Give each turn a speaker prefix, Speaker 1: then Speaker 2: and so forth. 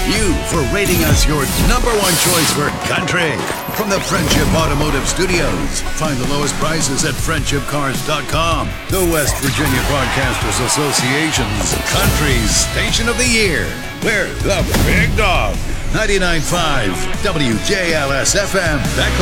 Speaker 1: you for rating us your number one choice for country. From the Friendship Automotive Studios, find the lowest prices at friendshipcars.com. The West Virginia Broadcasters Association's Country Station of the Year. We're the Big Dog. 99.5 WJLS FM.